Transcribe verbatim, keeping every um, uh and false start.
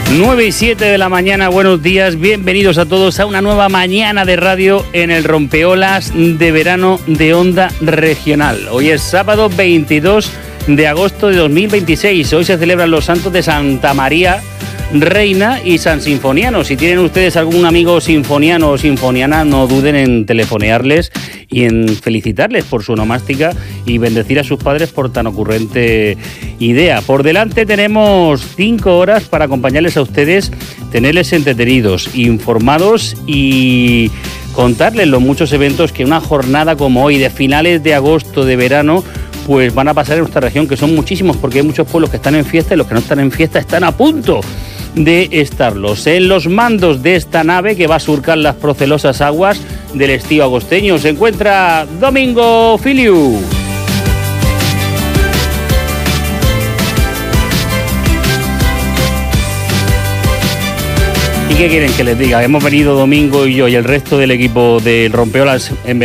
nueve y siete de la mañana, buenos días, bienvenidos a todos a una nueva mañana de radio en el Rompeolas de verano de Onda Regional. Hoy es sábado veintidós de agosto de dos mil veintiséis, hoy se celebran los santos de Santa María Reina y San Sinfoniano. Si tienen ustedes algún amigo sinfoniano o sinfoniana, no duden en telefonearles y en felicitarles por su onomástica y bendecir a sus padres por tan ocurrente idea. Por delante tenemos cinco horas para acompañarles a ustedes, tenerles entretenidos, informados y contarles los muchos eventos que una jornada como hoy, de finales de agosto, de verano, pues van a pasar en nuestra región, que son muchísimos, porque hay muchos pueblos que están en fiesta y los que no están en fiesta están a punto de estarlos. En los mandos de esta nave que va a surcar las procelosas aguas del estío agosteño se encuentra Domingo Filiu. ¿Y qué quieren que les diga? Hemos venido Domingo y yo y el resto del equipo del Rompeolas en